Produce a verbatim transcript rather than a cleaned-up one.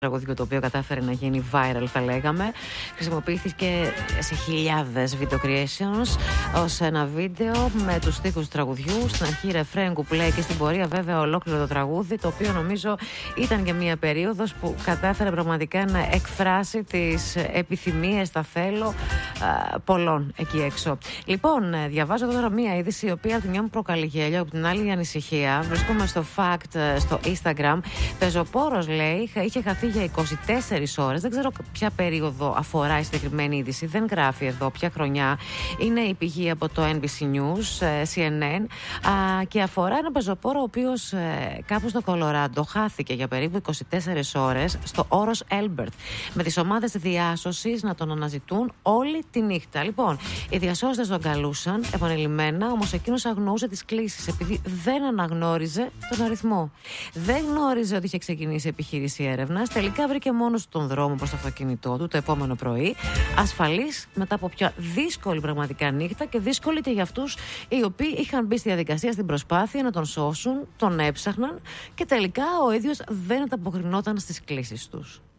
τραγούδι το οποίο κατάφερε να γίνει viral, θα λέγαμε. Χρησιμοποιήθηκε σε χιλιάδες video creations ως ένα βίντεο με τους στίχους του τραγουδιού. Στην αρχή ρεφρέν, κουπλέ και στην πορεία βέβαια ολόκληρο το τραγούδι, το οποίο νομίζω ήταν και μια περίοδος που κατάφερε πραγματικά να εκφράσει τις επιθυμίες, τα θέλω α, πολλών εκεί έξω. Λοιπόν, διαβάζω τώρα μια είδηση η οποία από τη μια μου προκαλεί γέλιο, από την άλλη η ανησυχία. Βρίσκομαι στο Fact στο Instagram. Πεζοπόρος, λέει, είχε χαθεί για είκοσι τέσσερις ώρες. Δεν ξέρω ποια περίοδο αφορά η συγκεκριμένη είδηση. Δεν γράφει εδώ ποια χρονιά. Είναι η πηγή από το N B C News, C N N, και αφορά ένα πεζοπόρο ο οποίος κάπου στο Κολοράντο χάθηκε για περίπου είκοσι τέσσερις ώρες στο όρος Έλμπερτ, με τις ομάδες διάσωσης να τον αναζητούν όλη τη νύχτα. Λοιπόν, οι διασώστες τον καλούσαν επανειλημμένα, όμως εκείνος αγνοούσε τις κλήσεις επειδή δεν αναγνώριζε τον αριθμό. Δεν γνώριζε ότι είχε ξεκινήσει επιχείρηση έρευνας. Τελικά βρήκε μόνος τον δρόμο προς το αυτοκίνητό του το επόμενο πρωί, ασφαλής μετά από πια δύσκολη πραγματικά νύχτα και δύσκολη και για αυτούς οι οποίοι είχαν μπει στη διαδικασία, στην προσπάθεια να τον σώσουν, τον έψαχναν και τελικά ο ίδιος δεν ανταποκρινόταν στις κλήσεις τους.